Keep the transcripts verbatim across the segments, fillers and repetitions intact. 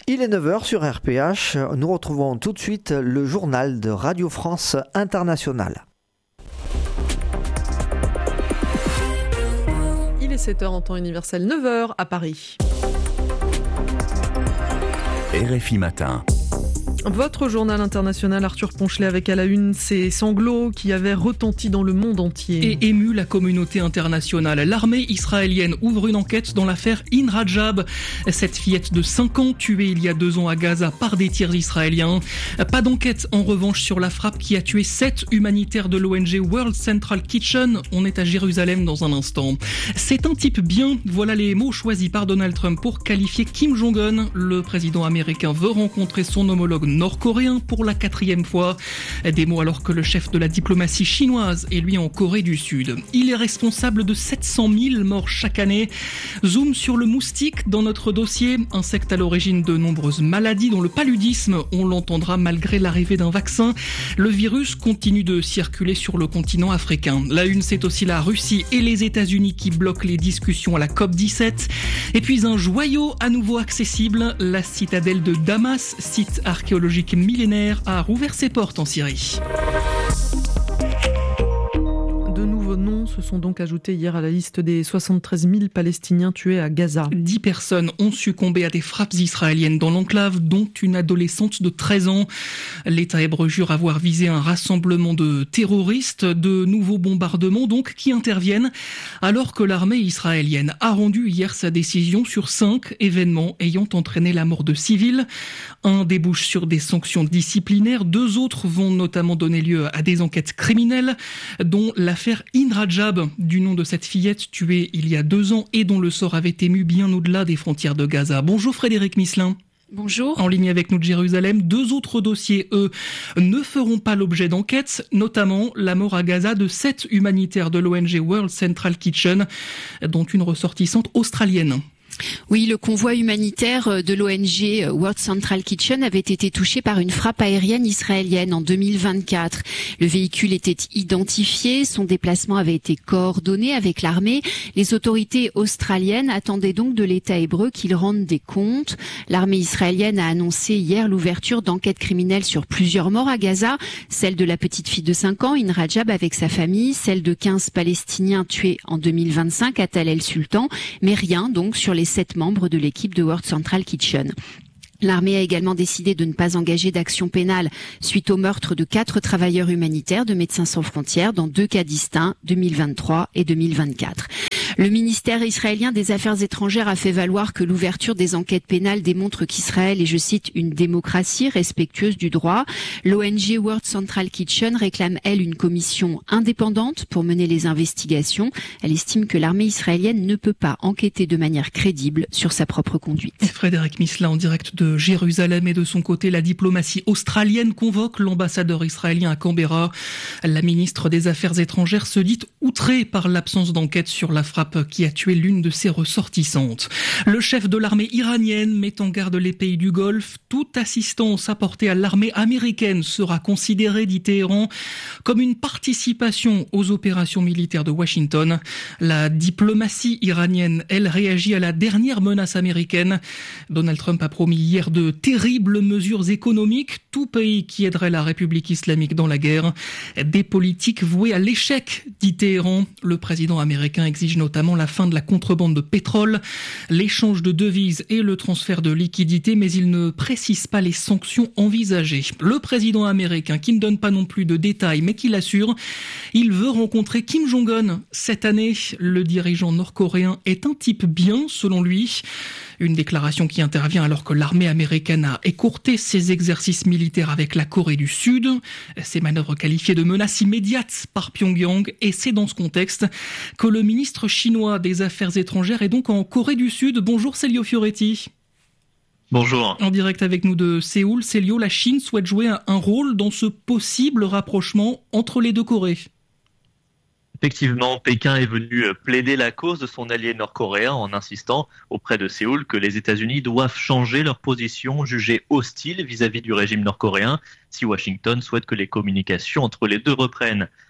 Il est neuf heures sur R P H. Nous retrouvons tout de suite le journal de Radio France Internationale. Il est sept heures en temps universel, neuf heures à Paris. R F I Matin. Votre journal international, Arthur Ponchelet, avec à la une ces sanglots qui avaient retenti dans le monde entier. Et ému la communauté internationale. L'armée israélienne ouvre une enquête dans l'affaire In Rajab, cette fillette de cinq ans tuée il y a deux ans à Gaza par des tirs israéliens. Pas d'enquête en revanche sur la frappe qui a tué sept humanitaires de l'O N G World Central Kitchen. On est à Jérusalem dans un instant. C'est un type bien, voilà les mots choisis par Donald Trump pour qualifier Kim Jong-un. Le président américain veut rencontrer son homologue nord-coréen pour la quatrième fois. Des mots alors que le chef de la diplomatie chinoise est lui en Corée du Sud. Il est responsable de sept cent mille morts chaque année. Zoom sur le moustique dans notre dossier. Insecte à l'origine de nombreuses maladies dont le paludisme. On l'entendra malgré l'arrivée d'un vaccin. Le virus continue de circuler sur le continent africain. La une, c'est aussi la Russie et les États-Unis qui bloquent les discussions à la COP dix-sept. Et puis un joyau à nouveau accessible. La citadelle de Damas, site archéologique millénaire, a rouvert ses portes en Syrie. De nouveaux noms se sont donc ajoutés hier à la liste des soixante-treize mille Palestiniens tués à Gaza. Dix personnes ont succombé à des frappes israéliennes dans l'enclave, dont une adolescente de treize ans. L'État hébreu jure avoir visé un rassemblement de terroristes. De nouveaux bombardements donc qui interviennent alors que l'armée israélienne a rendu hier sa décision sur cinq événements ayant entraîné la mort de civils. Un débouche sur des sanctions disciplinaires, deux autres vont notamment donner lieu à des enquêtes criminelles, dont l'affaire In Rajab, du nom de cette fillette tuée il y a deux ans et dont le sort avait ému bien au-delà des frontières de Gaza. Bonjour Frédéric Misselin. Bonjour. En ligne avec nous de Jérusalem, deux autres dossiers, eux, ne feront pas l'objet d'enquêtes, notamment la mort à Gaza de sept humanitaires de l'O N G World Central Kitchen, dont une ressortissante australienne. Oui, le convoi humanitaire de l'O N G World Central Kitchen avait été touché par une frappe aérienne israélienne en deux mille vingt-quatre. Le véhicule était identifié, son déplacement avait été coordonné avec l'armée. Les autorités australiennes attendaient donc de l'État hébreu qu'il rende des comptes. L'armée israélienne a annoncé hier l'ouverture d'enquêtes criminelles sur plusieurs morts à Gaza, celle de la petite fille de cinq ans, In Rajab, avec sa famille, celle de quinze Palestiniens tués en deux mille vingt-cinq à Tal el-Sultan, mais rien donc sur les sept membres de l'équipe de World Central Kitchen. L'armée a également décidé de ne pas engager d'action pénale suite au meurtre de quatre travailleurs humanitaires de Médecins sans frontières dans deux cas distincts, deux mille vingt-trois et deux mille vingt-quatre. Le ministère israélien des Affaires étrangères a fait valoir que l'ouverture des enquêtes pénales démontre qu'Israël est, je cite, une démocratie respectueuse du droit. L'O N G World Central Kitchen réclame, elle, une commission indépendante pour mener les investigations. Elle estime que l'armée israélienne ne peut pas enquêter de manière crédible sur sa propre conduite. Frédéric Misselin en direct de Jérusalem, et de son côté, la diplomatie australienne convoque l'ambassadeur israélien à Canberra. La ministre des Affaires étrangères se dit outrée par l'absence d'enquête sur la frappe qui a tué l'une de ses ressortissantes. Le chef de l'armée iranienne met en garde les pays du Golfe. Toute assistance apportée à l'armée américaine sera considérée, dit Téhéran, comme une participation aux opérations militaires de Washington. La diplomatie iranienne, elle, réagit à la dernière menace américaine. Donald Trump a promis hier de terribles mesures économiques, tout pays qui aiderait la République islamique dans la guerre. Des politiques vouées à l'échec, dit Téhéran. Le président américain exige notamment la fin de la contrebande de pétrole, l'échange de devises et le transfert de liquidités, mais il ne précise pas les sanctions envisagées. Le président américain, qui ne donne pas non plus de détails, mais qui l'assure, il veut rencontrer Kim Jong-un cette année. Le dirigeant nord-coréen est un type bien, selon lui. Une déclaration qui intervient alors que l'armée américaine a écourté ses exercices militaires avec la Corée du Sud. Ces manœuvres qualifiées de menaces immédiates par Pyongyang. Et c'est dans ce contexte que le ministre chinois des Affaires étrangères est donc en Corée du Sud. Bonjour Celio Fioretti. Bonjour. En direct avec nous de Séoul, Celio, la Chine souhaite jouer un rôle dans ce possible rapprochement entre les deux Corées. Effectivement, Pékin est venu plaider la cause de son allié nord-coréen en insistant auprès de Séoul que les États-Unis doivent changer leur position jugée hostile vis-à-vis du régime nord-coréen si Washington souhaite que les communications entre les deux reprennent.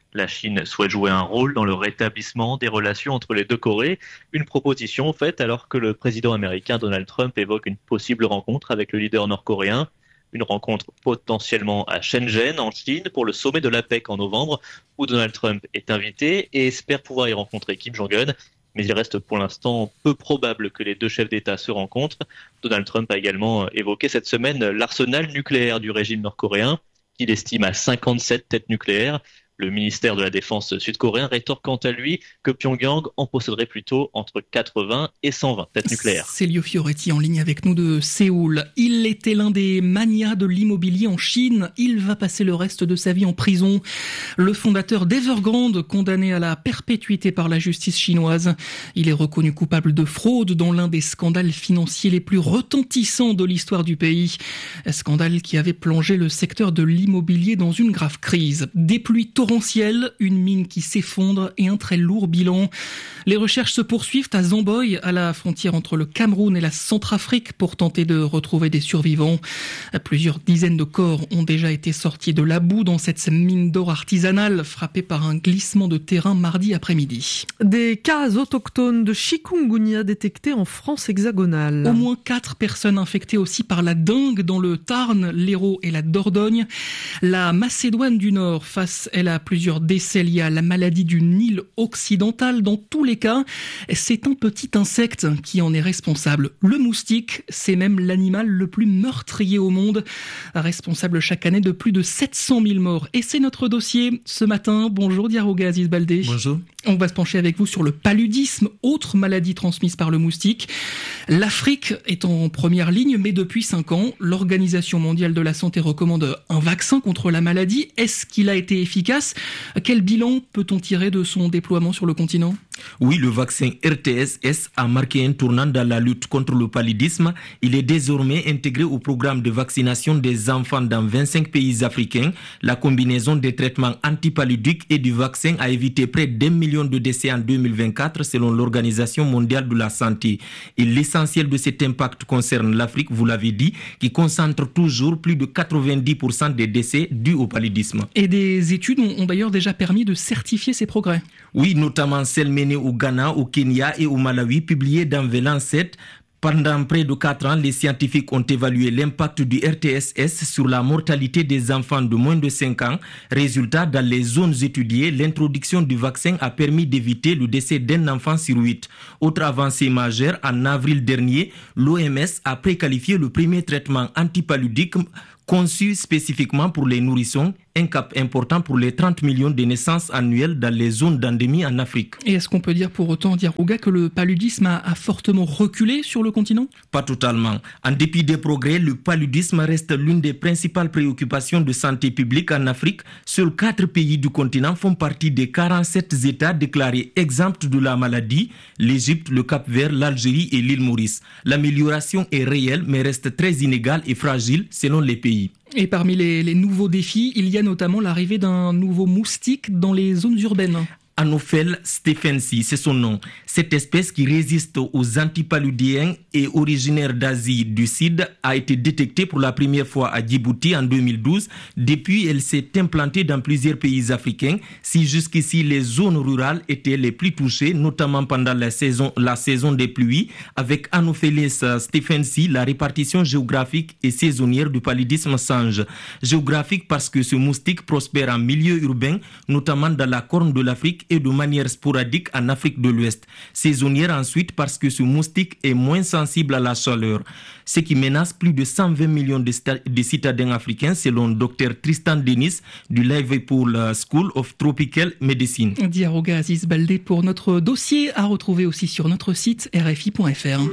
La Chine souhaite jouer un rôle dans le rétablissement des relations entre les deux Corées. Une proposition faite alors que le président américain Donald Trump évoque une possible rencontre avec le leader nord-coréen. Une rencontre potentiellement à Shenzhen, en Chine, pour le sommet de l'APEC en novembre, où Donald Trump est invité et espère pouvoir y rencontrer Kim Jong-un. Mais il reste pour l'instant peu probable que les deux chefs d'État se rencontrent. Donald Trump a également évoqué cette semaine l'arsenal nucléaire du régime nord-coréen, qu'il estime à cinquante-sept têtes nucléaires. Le ministère de la Défense sud-coréen rétorque quant à lui que Pyongyang en posséderait plutôt entre quatre-vingts et cent vingt têtes nucléaires. Célio Fioretti en ligne avec nous de Séoul. Il était l'un des magnats de l'immobilier en Chine. Il va passer le reste de sa vie en prison. Le fondateur d'Evergrande, condamné à la perpétuité par la justice chinoise. Il est reconnu coupable de fraude dans l'un des scandales financiers les plus retentissants de l'histoire du pays. Un scandale qui avait plongé le secteur de l'immobilier dans une grave crise. Des pluies torrentielles, une mine qui s'effondre et un très lourd bilan. Les recherches se poursuivent à Zamboy, à la frontière entre le Cameroun et la Centrafrique, pour tenter de retrouver des survivants. Plusieurs dizaines de corps ont déjà été sortis de la boue dans cette mine d'or artisanale, frappée par un glissement de terrain mardi après-midi. Des cas autochtones de chikungunya détectés en France hexagonale. Au moins quatre personnes infectées aussi par la dengue dans le Tarn, l'Hérault et la Dordogne. La Macédoine du Nord face, elle, à plusieurs décès liés à la maladie du Nil occidental. Dans tous les cas, c'est un petit insecte qui en est responsable. Le moustique, c'est même l'animal le plus meurtrier au monde, responsable chaque année de plus de sept cent mille morts. Et c'est notre dossier ce matin. Bonjour Diarouga Aziz Baldé. Bonjour. On va se pencher avec vous sur le paludisme, autre maladie transmise par le moustique. L'Afrique est en première ligne, mais depuis cinq ans, l'Organisation mondiale de la santé recommande un vaccin contre la maladie. Est-ce qu'il a été efficace ? Quel bilan peut-on tirer de son déploiement sur le continent ? Oui, le vaccin R T S S a marqué un tournant dans la lutte contre le paludisme. Il est désormais intégré au programme de vaccination des enfants dans vingt-cinq pays africains. La combinaison des traitements antipaludiques et du vaccin a évité près d'un million de décès en deux mille vingt-quatre selon l'Organisation mondiale de la santé. Et l'essentiel de cet impact concerne l'Afrique, vous l'avez dit, qui concentre toujours plus de quatre-vingt-dix pour cent des décès dus au paludisme. Et des études ont d'ailleurs déjà permis de certifier ces progrès. Oui, notamment celles menées au Ghana, au Kenya et au Malawi, publiées dans The Lancet. Pendant près de quatre ans, les scientifiques ont évalué l'impact du R T S S sur la mortalité des enfants de moins de cinq ans. Résultat, dans les zones étudiées, l'introduction du vaccin a permis d'éviter le décès d'un enfant sur huit. Autre avancée majeure, en avril dernier, l'O M S a préqualifié le premier traitement antipaludique conçu spécifiquement pour les nourrissons, un cap important pour les trente millions de naissances annuelles dans les zones d'endémie en Afrique. Et est-ce qu'on peut dire pour autant, Diarouga, que le paludisme a, a fortement reculé sur le continent ? Pas totalement. En dépit des progrès, le paludisme reste l'une des principales préoccupations de santé publique en Afrique. Seuls quatre pays du continent font partie des quarante-sept États déclarés exempts de la maladie: l'Égypte, le Cap-Vert, l'Algérie et l'île Maurice. L'amélioration est réelle mais reste très inégale et fragile selon les pays. Et parmi les, les nouveaux défis, il y a notamment l'arrivée d'un nouveau moustique dans les zones urbaines. Anopheles stephensi, c'est son nom. Cette espèce qui résiste aux antipaludiens et originaire d'Asie du Sud a été détectée pour la première fois à Djibouti en deux mille douze. Depuis, elle s'est implantée dans plusieurs pays africains. Si jusqu'ici les zones rurales étaient les plus touchées, notamment pendant la saison, la saison des pluies, avec Anopheles stephensi, la répartition géographique et saisonnière du paludisme change. Géographique parce que ce moustique prospère en milieu urbain, notamment dans la Corne de l'Afrique et de manière sporadique en Afrique de l'Ouest. Saisonnière ensuite parce que ce moustique est moins sensible à la chaleur, ce qui menace plus de cent vingt millions de, sta- de citadins africains selon docteur Tristan Dennis du Liverpool School of Tropical Medicine. Diarouga Aziz Baldé pour notre dossier, à retrouver aussi sur notre site r f i point f r.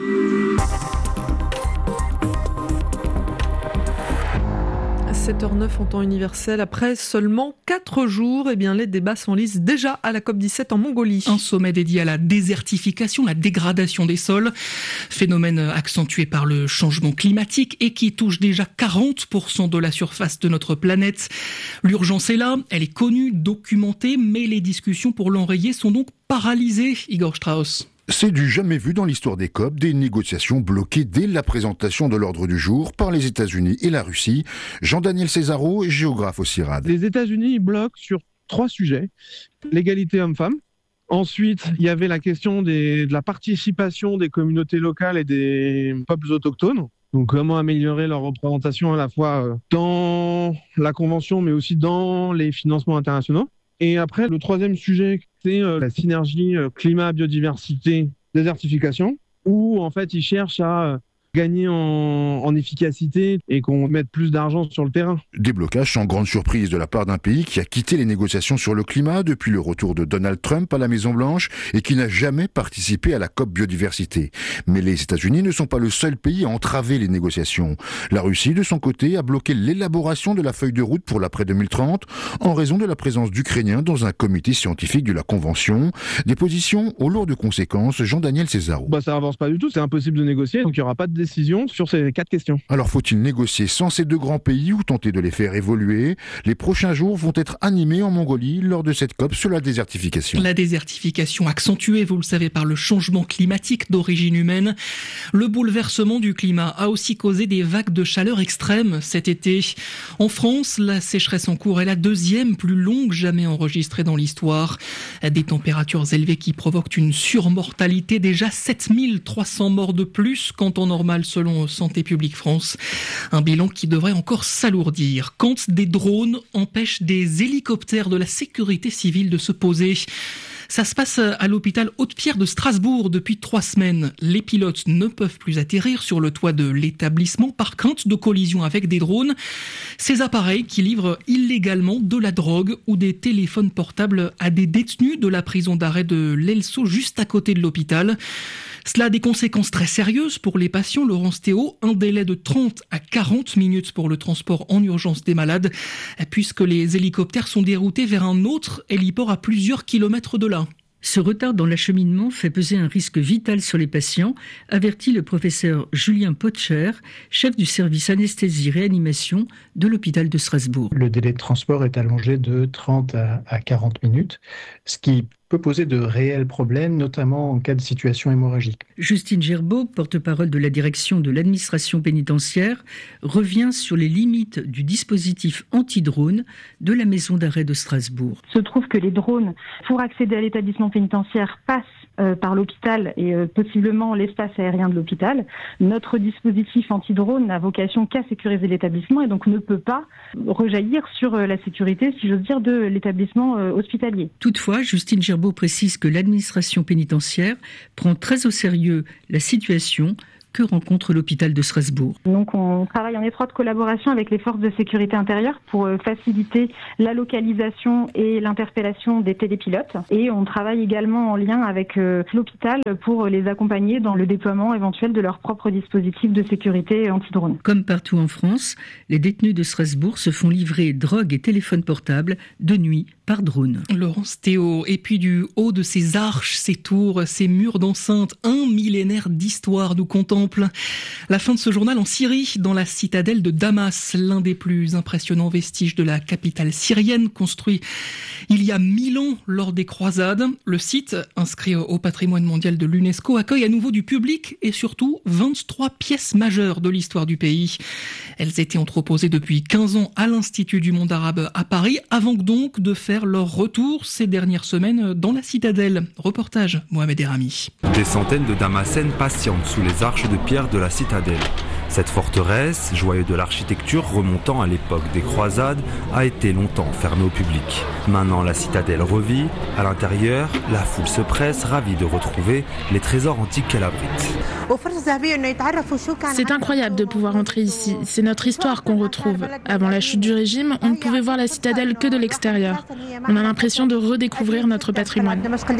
sept heures neuf en temps universel. Après seulement quatre jours, eh bien, les débats s'enlisent déjà à la COP dix-sept en Mongolie. Un sommet dédié à la désertification, la dégradation des sols, phénomène accentué par le changement climatique et qui touche déjà quarante pour cent de la surface de notre planète. L'urgence est là, elle est connue, documentée, mais les discussions pour l'enrayer sont donc paralysées, Igor Strauss. C'est du jamais vu dans l'histoire des COP, des négociations bloquées dès la présentation de l'ordre du jour par les États-Unis et la Russie. Jean-Daniel Césaro, géographe au CIRAD. Les États-Unis bloquent sur trois sujets. L'égalité homme-femme. Ensuite, il y avait la question des, de la participation des communautés locales et des peuples autochtones. Donc, comment améliorer leur représentation à la fois dans la Convention, mais aussi dans les financements internationaux. Et après, le troisième sujet, c'est la synergie climat-biodiversité-désertification, où en fait, ils cherchent à gagner en, en efficacité et qu'on mette plus d'argent sur le terrain. Des blocages sans grande surprise de la part d'un pays qui a quitté les négociations sur le climat depuis le retour de Donald Trump à la Maison-Blanche et qui n'a jamais participé à la COP biodiversité. Mais les États-Unis ne sont pas le seul pays à entraver les négociations. La Russie, de son côté, a bloqué l'élaboration de la feuille de route pour l'après deux mille trente en raison de la présence d'Ukrainiens dans un comité scientifique de la Convention. Des positions aux lourdes conséquences. Jean-Daniel Césaro. Bah, ça avance pas du tout, c'est impossible de négocier, donc il n'y aura pas de décision sur ces quatre questions. Alors faut-il négocier sans ces deux grands pays ou tenter de les faire évoluer ? Les prochains jours vont être animés en Mongolie lors de cette COP sur la désertification. La désertification accentuée, vous le savez, par le changement climatique d'origine humaine. Le bouleversement du climat a aussi causé des vagues de chaleur extrêmes cet été. En France, la sécheresse en cours est la deuxième plus longue jamais enregistrée dans l'histoire. Des températures élevées qui provoquent une surmortalité, déjà sept mille trois cents morts de plus qu'en temps normal selon Santé publique France. Un bilan qui devrait encore s'alourdir quand des drones empêchent des hélicoptères de la sécurité civile de se poser. Ça se passe à l'hôpital Haute-Pierre de Strasbourg depuis trois semaines. Les pilotes ne peuvent plus atterrir sur le toit de l'établissement par crainte de collision avec des drones. Ces appareils qui livrent illégalement de la drogue ou des téléphones portables à des détenus de la prison d'arrêt de l'Elso juste à côté de l'hôpital. Cela a des conséquences très sérieuses pour les patients. Laurence Théo, un délai de trente à quarante minutes pour le transport en urgence des malades, puisque les hélicoptères sont déroutés vers un autre héliport à plusieurs kilomètres de là. Ce retard dans l'acheminement fait peser un risque vital sur les patients, avertit le professeur Julien Potcher, chef du service anesthésie-réanimation de l'hôpital de Strasbourg. Le délai de transport est allongé de trente à quarante minutes, ce qui peut poser de réels problèmes, notamment en cas de situation hémorragique. Justine Gerbeau, porte-parole de la direction de l'administration pénitentiaire, revient sur les limites du dispositif anti-drone de la maison d'arrêt de Strasbourg. Il se trouve que les drones, pour accéder à l'établissement pénitentiaire, passent euh, par l'hôpital et euh, possiblement l'espace aérien de l'hôpital. Notre dispositif anti-drone n'a vocation qu'à sécuriser l'établissement et donc ne peut pas rejaillir sur euh, la sécurité, si j'ose dire, de l'établissement euh, hospitalier. Toutefois, Justine Gerbeau précise que l'administration pénitentiaire prend très au sérieux la situation que rencontre l'hôpital de Strasbourg. Donc on travaille en étroite collaboration avec les forces de sécurité intérieure pour faciliter la localisation et l'interpellation des télépilotes. Et on travaille également en lien avec l'hôpital pour les accompagner dans le déploiement éventuel de leur propre dispositif de sécurité anti-drone. Comme partout en France, les détenus de Strasbourg se font livrer drogue et téléphones portables de nuit par drone. Laurence Théo, et puis du haut de ces arches, ces tours, ces murs d'enceinte, un millénaire d'histoire nous contemple. La fin de ce journal en Syrie, dans la citadelle de Damas, l'un des plus impressionnants vestiges de la capitale syrienne, construit il y a mille ans lors des croisades. Le site, inscrit au patrimoine mondial de l'UNESCO, accueille à nouveau du public et surtout vingt-trois pièces majeures de l'histoire du pays. Elles étaient entreposées depuis quinze ans à l'Institut du monde arabe à Paris, avant donc de faire leur retour ces dernières semaines dans la citadelle. Reportage Mohamed Erami. Des centaines de Damascènes patientent sous les arches de pierre de la citadelle. Cette forteresse, joyau de l'architecture remontant à l'époque des croisades, a été longtemps fermée au public. Maintenant, la citadelle revit. À l'intérieur, la foule se presse, ravie de retrouver les trésors antiques qu'elle abrite. C'est incroyable de pouvoir entrer ici. C'est notre histoire qu'on retrouve. Avant la chute du régime, on ne pouvait voir la citadelle que de l'extérieur. On a l'impression de redécouvrir notre patrimoine.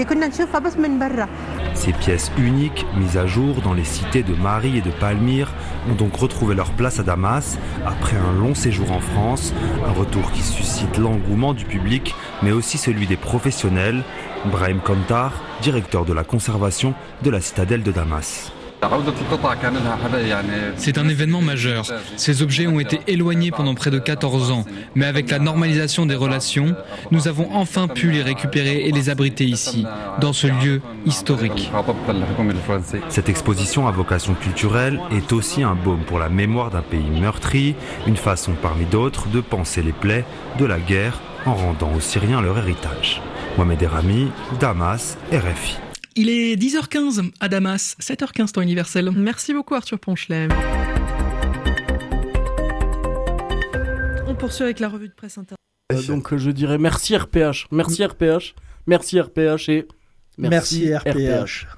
Ces pièces uniques, mises à jour dans les cités de Mari et de Palmyre, ont donc retrouvé leur place à Damas après un long séjour en France, un retour qui suscite l'engouement du public mais aussi celui des professionnels. Brahim Komtar, directeur de la conservation de la citadelle de Damas. C'est un événement majeur. Ces objets ont été éloignés pendant près de quatorze ans, mais avec la normalisation des relations, nous avons enfin pu les récupérer et les abriter ici, dans ce lieu historique. Cette exposition à vocation culturelle est aussi un baume pour la mémoire d'un pays meurtri, une façon parmi d'autres de penser les plaies de la guerre en rendant aux Syriens leur héritage. Mohamed Errami, Damas, R F I. Il est dix heures quinze à Damas, sept heures quinze temps universel. Merci beaucoup Arthur Ponchelet. On poursuit avec la revue de presse internationale. Euh, donc je dirais merci R P H, merci R P H, merci R P H et merci, merci R P H. R P H.